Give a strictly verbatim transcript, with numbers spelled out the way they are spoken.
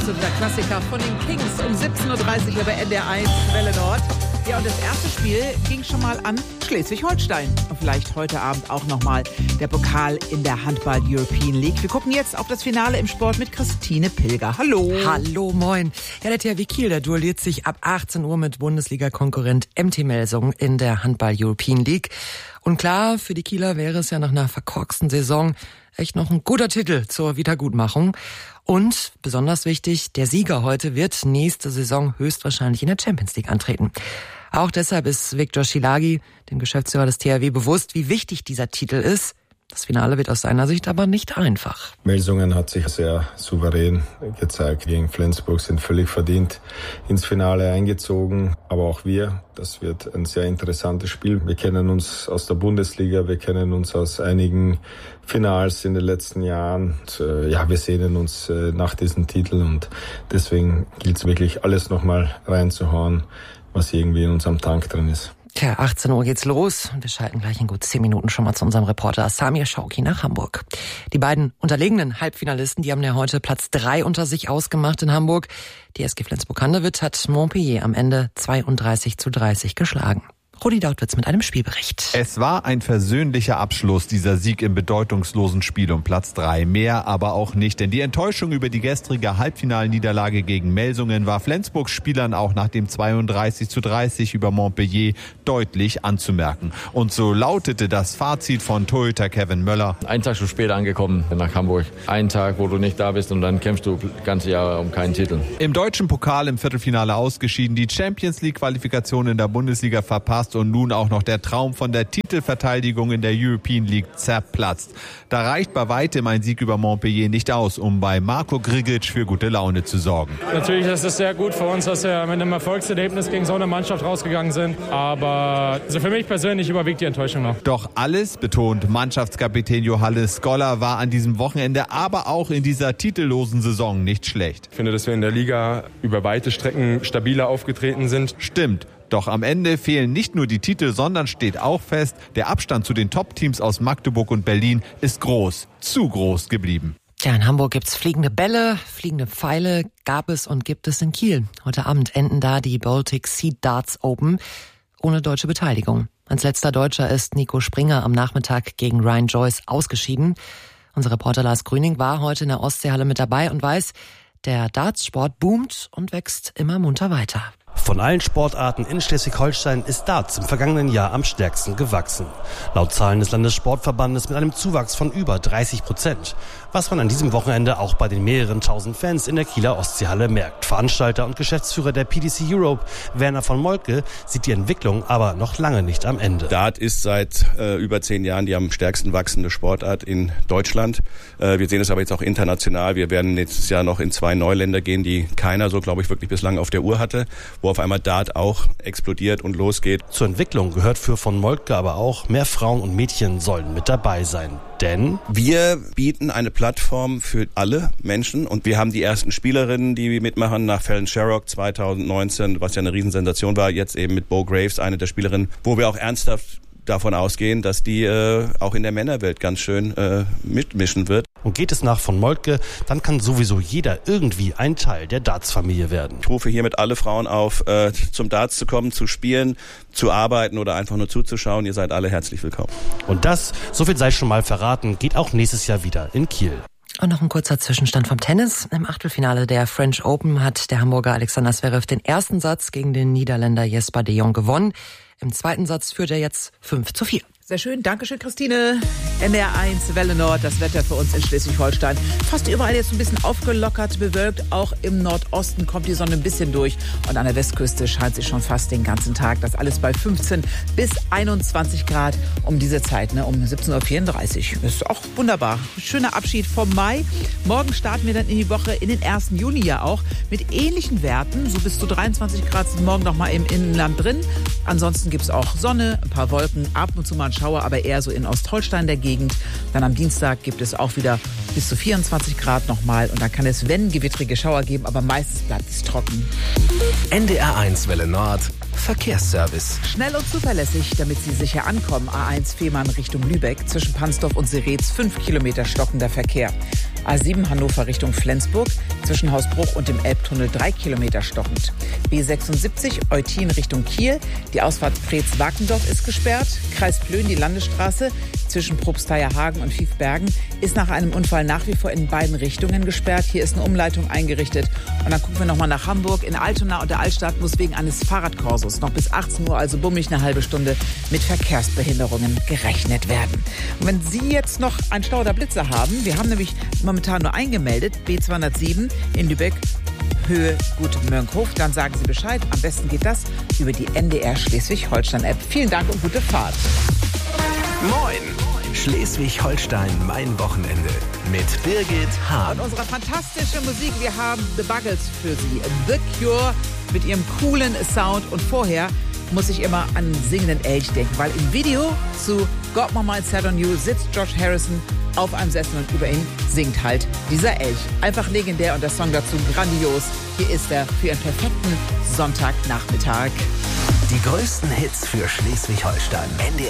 absoluter Klassiker von den Kings um siebzehn Uhr dreißig hier bei N D R eins Welle Nord. Ja, und das erste Spiel ging schon mal an Schleswig-Holstein. Und vielleicht heute Abend auch nochmal der Pokal in der Handball-European League. Wir gucken jetzt auf das Finale im Sport mit Christine Pilger. Hallo. Hallo, moin. Ja, der T H W Kiel, der duelliert sich ab achtzehn Uhr mit Bundesliga-Konkurrent M T Melsungen in der Handball-European League. Und klar, für die Kieler wäre es ja nach einer verkorksten Saison echt noch ein guter Titel zur Wiedergutmachung. Und besonders wichtig, der Sieger heute wird nächste Saison höchstwahrscheinlich in der Champions League antreten. Auch deshalb ist Viktor Szilágy, dem Geschäftsführer des T H W, bewusst, wie wichtig dieser Titel ist. Das Finale wird aus seiner Sicht aber nicht einfach. Melsungen hat sich sehr souverän gezeigt gegen Flensburg, sind völlig verdient ins Finale eingezogen. Aber auch wir, das wird ein sehr interessantes Spiel. Wir kennen uns aus der Bundesliga, wir kennen uns aus einigen Finals in den letzten Jahren. Und, äh, ja, wir sehnen uns äh, nach diesem Titel und deswegen gilt es wirklich alles nochmal reinzuhauen, was irgendwie in unserem Tank drin ist. Tja, achtzehn Uhr geht's los und wir schalten gleich in gut zehn Minuten schon mal zu unserem Reporter Samir Schauki nach Hamburg. Die beiden unterlegenen Halbfinalisten, die haben ja heute Platz drei unter sich ausgemacht in Hamburg. Die S G Flensburg-Handewitt hat Montpellier am Ende zweiunddreißig zu dreißig geschlagen. Rudi Dautwitz mit einem Spielbericht. Es war ein versöhnlicher Abschluss, dieser Sieg im bedeutungslosen Spiel um Platz drei. Mehr aber auch nicht, denn die Enttäuschung über die gestrige Halbfinalniederlage gegen Melsungen war Flensburgs Spielern auch nach dem zweiunddreißig zu dreißig über Montpellier deutlich anzumerken. Und so lautete das Fazit von Torhüter Kevin Möller. Einen Tag zu spät angekommen nach Hamburg. Einen Tag, wo du nicht da bist und dann kämpfst du das ganze Jahr um keinen Titel. Im deutschen Pokal im Viertelfinale ausgeschieden, die Champions League Qualifikation in der Bundesliga verpasst und nun auch noch der Traum von der Titelverteidigung in der European League zerplatzt. Da reicht bei weitem ein Sieg über Montpellier nicht aus, um bei Marko Grigic für gute Laune zu sorgen. Natürlich ist es sehr gut für uns, dass wir mit einem Erfolgserlebnis gegen so eine Mannschaft rausgegangen sind. Aber also für mich persönlich überwiegt die Enttäuschung noch. Doch alles, betont Mannschaftskapitän Johannes Skoller, war an diesem Wochenende, aber auch in dieser titellosen Saison nicht schlecht. Ich finde, dass wir in der Liga über weite Strecken stabiler aufgetreten sind. Stimmt. Doch am Ende fehlen nicht nur die Titel, sondern steht auch fest, der Abstand zu den Top-Teams aus Magdeburg und Berlin ist groß, zu groß geblieben. Tja, in Hamburg gibt's fliegende Bälle, fliegende Pfeile, gab es und gibt es in Kiel. Heute Abend enden da die Baltic Sea Darts Open ohne deutsche Beteiligung. Als letzter Deutscher ist Nico Springer am Nachmittag gegen Ryan Joyce ausgeschieden. Unser Reporter Lars Grüning war heute in der Ostseehalle mit dabei und weiß, der Dartsport boomt und wächst immer munter weiter. Von allen Sportarten in Schleswig-Holstein ist Darts im vergangenen Jahr am stärksten gewachsen. Laut Zahlen des Landessportverbandes mit einem Zuwachs von über dreißig Prozent. Was man an diesem Wochenende auch bei den mehreren tausend Fans in der Kieler Ostseehalle merkt. Veranstalter und Geschäftsführer der P D C Europe, Werner von Moltke, sieht die Entwicklung aber noch lange nicht am Ende. Dart ist seit äh, über zehn Jahren die am stärksten wachsende Sportart in Deutschland. Äh, wir sehen es aber jetzt auch international. Wir werden nächstes Jahr noch in zwei Neuländer gehen, die keiner so, glaube ich, wirklich bislang auf der Uhr hatte, wo auf einmal Dart auch explodiert und losgeht. Zur Entwicklung gehört für von Moltke aber auch, mehr Frauen und Mädchen sollen mit dabei sein. Denn wir bieten eine Plattform für alle Menschen und wir haben die ersten Spielerinnen, die mitmachen nach Fallon Sherrock zwanzig neunzehn, was ja eine Riesensensation war, jetzt eben mit Bo Graves, eine der Spielerinnen, wo wir auch ernsthaft davon ausgehen, dass die äh, auch in der Männerwelt ganz schön äh, mitmischen wird. Und geht es nach von Moltke, dann kann sowieso jeder irgendwie ein Teil der Darts-Familie werden. Ich rufe hiermit alle Frauen auf, äh, zum Darts zu kommen, zu spielen, zu arbeiten oder einfach nur zuzuschauen. Ihr seid alle herzlich willkommen. Und das, so viel sei schon mal verraten, geht auch nächstes Jahr wieder in Kiel. Und noch ein kurzer Zwischenstand vom Tennis. Im Achtelfinale der French Open hat der Hamburger Alexander Zverev den ersten Satz gegen den Niederländer Jesper de Jong gewonnen. Im zweiten Satz führt er jetzt fünf zu vier. Sehr schön, Dankeschön Christine. N D R eins Welle Nord, das Wetter für uns in Schleswig-Holstein. Fast überall jetzt ein bisschen aufgelockert, bewölkt. Auch im Nordosten kommt die Sonne ein bisschen durch. Und an der Westküste scheint sie schon fast den ganzen Tag. Das alles bei fünfzehn bis einundzwanzig Grad um diese Zeit, ne, um siebzehn Uhr vierunddreißig. Ist auch wunderbar. Schöner Abschied vom Mai. Morgen starten wir dann in die Woche, in den ersten Juni ja auch, mit ähnlichen Werten. So bis zu dreiundzwanzig Grad sind morgen noch mal im Innenland drin. Ansonsten gibt es auch Sonne, ein paar Wolken, ab und zu mal ein Schauer, aber eher so in Ostholstein der Gegend. Dann am Dienstag gibt es auch wieder bis zu vierundzwanzig Grad nochmal. Und dann kann es, wenn, gewittrige Schauer geben, aber meistens bleibt es trocken. N D R eins Welle Nord, Verkehrsservice. Schnell und zuverlässig, damit Sie sicher ankommen. A eins Fehmarn Richtung Lübeck. Zwischen Pansdorf und Seretz fünf Kilometer stockender Verkehr. A sieben Hannover Richtung Flensburg, zwischen Hausbruch und dem Elbtunnel drei Kilometer stockend. B sechsundsiebzig Eutin Richtung Kiel, die Ausfahrt Preetz-Wakendorf ist gesperrt. Kreis Plön, die Landesstraße zwischen Probstheierhagen und Fiefbergen ist nach einem Unfall nach wie vor in beiden Richtungen gesperrt. Hier ist eine Umleitung eingerichtet. Und dann gucken wir nochmal nach Hamburg. In Altona und der Altstadt muss wegen eines Fahrradkorsos noch bis achtzehn Uhr, also bummelig eine halbe Stunde, mit Verkehrsbehinderungen gerechnet werden. Und wenn Sie jetzt noch einen Stau oder Blitzer haben, wir haben nämlich momentan nur eingemeldet, B zweihundertsieben in Lübeck, Höhe Gut-Mönkhof, dann sagen Sie Bescheid. Am besten geht das über die N D R Schleswig-Holstein-App. Vielen Dank und gute Fahrt. Moin! Schleswig-Holstein, mein Wochenende mit Birgit Hahn. Und unsere fantastische Musik, wir haben The Buggles für Sie. The Cure mit ihrem coolen Sound. Und vorher muss ich immer an einen singenden Elch denken, weil im Video zu Got My Mind Set on You sitzt Josh Harrison auf einem Sessel und über ihn singt halt dieser Elch. Einfach legendär und der Song dazu grandios. Hier ist er für Ihren perfekten Sonntagnachmittag. Die größten Hits für Schleswig-Holstein.